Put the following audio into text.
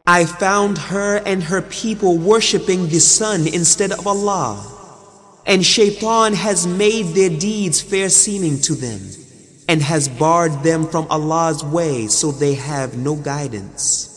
I found her and her people worshipping the sun instead of Allah, and Shaitan has made their deeds fair seeming to them, and has barred them from Allah's way, so they have no guidance.